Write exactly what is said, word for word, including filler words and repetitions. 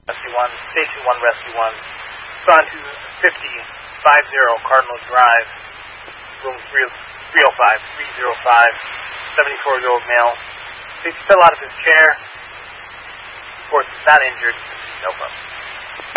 Rescue one, Station one, Rescue one. Gone to fifty fifty Cardinal Drive, room three oh five, three oh five, seventy-four-year-old male. He fell out of his chair. Of course, he's not injured. No problem.